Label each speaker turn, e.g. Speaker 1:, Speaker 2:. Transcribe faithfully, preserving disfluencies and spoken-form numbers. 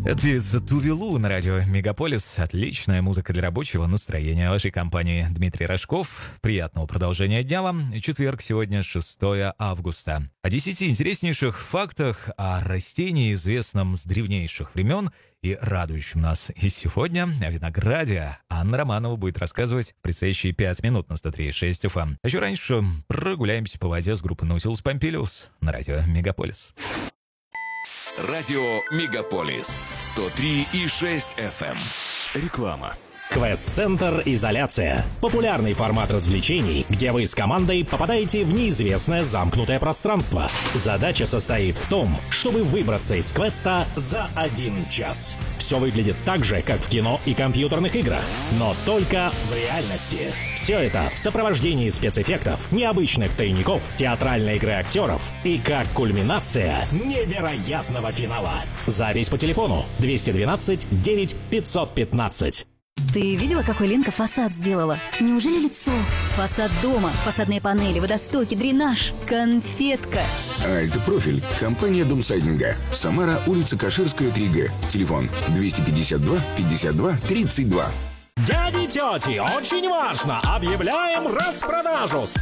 Speaker 1: Это певица Тувелу на радио Мегаполис. Отличная музыка для рабочего настроения. Вашей компании Дмитрий Рожков. Приятного продолжения дня вам. Четверг, сегодня шестое августа. О десяти интереснейших фактах о растении, известном с древнейших времен и радующем нас и сегодня, о винограде, Анна Романова будет рассказывать в предстоящие пять минут на сто три и шесть эф эм. А еще раньше прогуляемся по воде с группой Nautilus Pompilius на радио Мегаполис.
Speaker 2: Радио Мегаполис сто три и шесть эф эм. Реклама.
Speaker 3: Квест-центр «Изоляция». Популярный формат развлечений, где вы с командой попадаете в неизвестное замкнутое пространство. Задача состоит в том, чтобы выбраться из квеста за один час. Все выглядит так же, как в кино и компьютерных играх, но только в реальности. Все это в сопровождении спецэффектов, необычных тайников, театральной игры актеров и как кульминация невероятного финала. Запись по телефону двести двенадцать девять пятьсот пятнадцать.
Speaker 4: Ты видела, какой Ленка фасад сделала? Неужели лицо? Фасад дома, фасадные панели, водостоки, дренаж, конфетка.
Speaker 5: Альт-профиль. Компания Домсайдинга. Самара, улица Каширская, три гэ. Телефон двести пятьдесят два пятьдесят два тридцать два.
Speaker 3: Дяди и тети, очень важно! Объявляем распродажу!